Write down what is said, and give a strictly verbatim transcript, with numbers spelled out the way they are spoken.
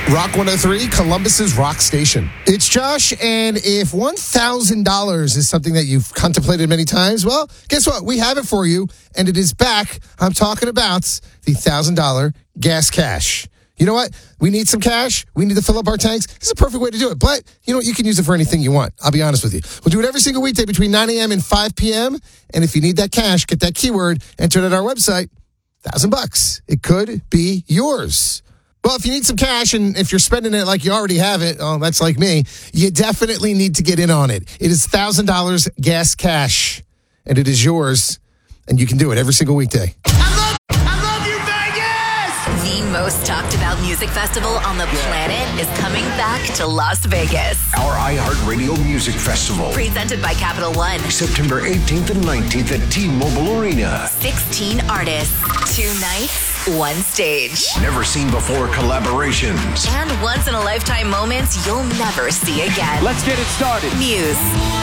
Rock one oh three, Columbus's rock station. It's Josh, and if one thousand dollars is something that you've contemplated many times, well, guess what? We have it for you, and it is back. I'm talking about the one thousand dollars gas cash. You know what? We need some cash. We need to fill up our tanks. This is a perfect way to do it. But, you know what? You can use it for anything you want. I'll be honest with you. We'll do it every single weekday between nine a.m. and five p.m. And if you need that cash, get that keyword, enter it at our website. Thousand bucks. It could be yours. Well, if you need some cash and if you're spending it like you already have it, oh, that's like me, you definitely need to get in on it. It is one thousand dollars gas cash, and it is yours, and you can do it every single weekday. I love, I love you, Vegas! The most talked about music festival on the planet is coming back to Las Vegas. Our iHeartRadio Music Festival. Presented by Capital One. September eighteenth and nineteenth at T-Mobile Arena. sixteen artists, two nights, one stage. Never seen before collaborations. And once-in-a-lifetime moments you'll never see again. Let's get it started. Muse.